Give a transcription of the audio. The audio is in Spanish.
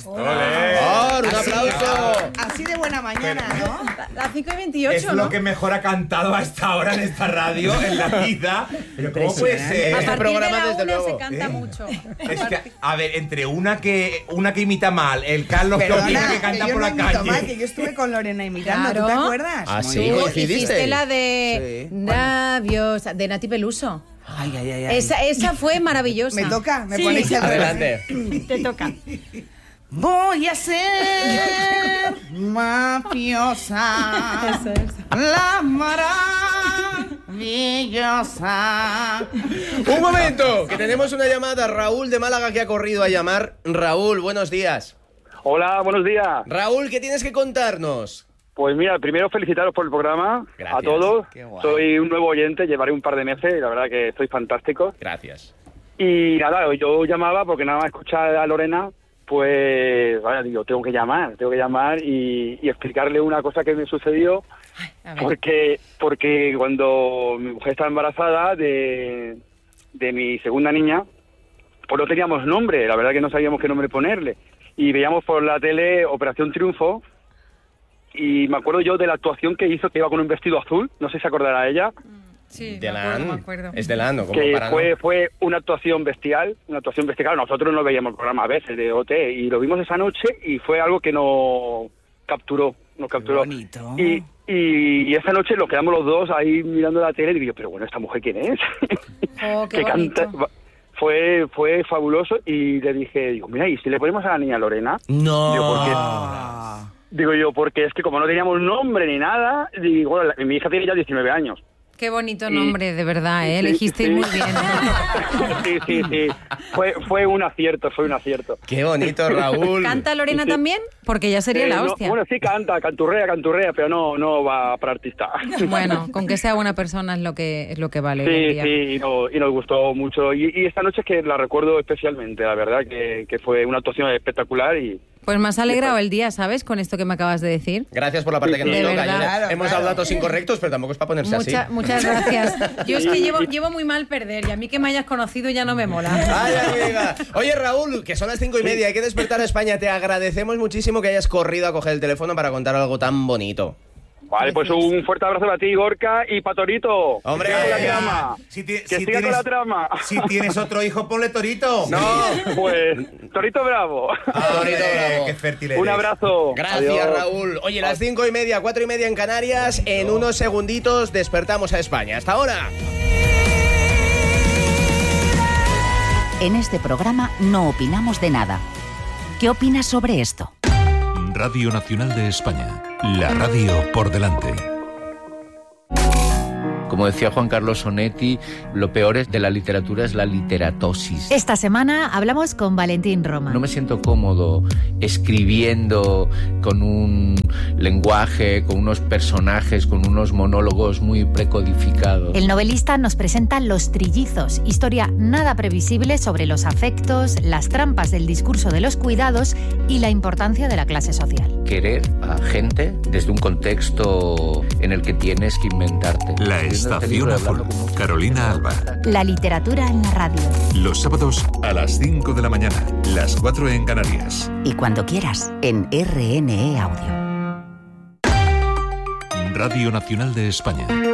¡Un aplauso! Así de buena mañana, ¿no? Las 5:28, es ¿no? lo que mejor ha cantado a esta hora en esta radio, en la vida. Pero ¿cómo puede ser? A Este partir programa, de la desde 1 luego. se canta mucho. Es que, a ver, entre una que imita mal, el Carlos que Perdona, opina que que canta yo por no la imito calle. mal, que yo estuve con Lorena imitando, ¿tú te Claro. acuerdas? Ah, Muy sí, bien. coincidiste. Hiciste la de Sí. Labios, de Nati Peluso. Ay, ay, ay, ay. Esa fue maravillosa. Me toca, me Sí. ponéis el Adelante. Te toca. Voy a ser mafiosa, la maravillosa. Un momento, que tenemos una llamada. Raúl de Málaga que ha corrido a llamar. Raúl, buenos días. Hola, buenos días. Raúl, ¿qué tienes que contarnos? Pues mira, primero felicitaros por el programa. Gracias. A todos. Qué guay. Soy un nuevo oyente, llevaré un par de meses y la verdad que estoy fantástico. Gracias. Y nada, yo llamaba porque nada más escuchar a Lorena, pues vaya, digo, tengo que llamar y explicarle una cosa que me sucedió. A ver. Porque cuando mi mujer estaba embarazada de mi segunda niña, pues no teníamos nombre, la verdad que no sabíamos qué nombre ponerle. Y veíamos por la tele Operación Triunfo, y me acuerdo yo de la actuación que hizo, que iba con un vestido azul, no sé si se acordará ella, Sí, Delan. me acuerdo. Es Delan, ¿no? Como que para no- fue una actuación bestial. Nosotros no veíamos el programa a veces de OT, y lo vimos esa noche y fue algo que nos capturó. Qué bonito. Y esa noche nos quedamos los dos ahí mirando la tele y digo, pero bueno, ¿esta mujer quién es? Oh, qué que bonito. Fue fabuloso, y le dije, digo, mira, ¿y si le ponemos a la niña Lorena? No. Digo, ¿por qué? Ah. Digo yo, porque es que como no teníamos nombre ni nada, digo, bueno, mi hija tiene ya 19 años. Qué bonito Y- nombre, de verdad, ¿eh? sí, Elegisteis sí. muy bien. Sí. Fue un acierto. Qué bonito, Raúl. ¿Canta Lorena también? Porque ya sería la No, hostia. bueno, sí canturrea, pero no va para artista. Bueno, con que sea buena persona es lo que vale hoy en día. Sí, y nos gustó mucho. Y esta noche es que la recuerdo especialmente, la verdad, que fue una actuación espectacular y... Pues me has alegrado el día, ¿sabes? Con esto que me acabas de decir. Gracias por la parte que nos De toca. verdad. Claro, hemos dado datos incorrectos, pero tampoco es para ponerse así. Muchas gracias. Yo es que llevo muy mal perder, y a mí que me hayas conocido ya no me mola. Ay, amiga. Oye, Raúl, que son las 5:30, hay que despertar a España. Te agradecemos muchísimo que hayas corrido a coger el teléfono para contar algo tan bonito. Vale, pues un fuerte abrazo para ti, Gorka, y para Torito. Hombre, que siga con la trama. Que siga con la trama. Si tienes otro hijo, ponle Torito. No. Pues, Torito Bravo. Torito bravo. Qué fértil eres. Un abrazo. Gracias, Adiós. Raúl. Oye, las 5:30, 4:30 en Canarias. En unos segunditos despertamos a España. Hasta ahora. En este programa no opinamos de nada. ¿Qué opinas sobre esto? Radio Nacional de España. La radio por delante. Como decía Juan Carlos Sonetti, lo peor de la literatura es la literatosis. Esta semana hablamos con Valentín Roma. No me siento cómodo escribiendo con un lenguaje, con unos personajes, con unos monólogos muy precodificados. El novelista nos presenta Los Trillizos, historia nada previsible sobre los afectos, las trampas del discurso de los cuidados y la importancia de la clase social. Querer a gente desde un contexto en el que tienes que inventarte. La Estación Azul. Carolina Alba. La literatura en la radio. Los sábados a las 5 de la mañana. Las 4 en Canarias. Y cuando quieras, en RNE Audio. Radio Nacional de España.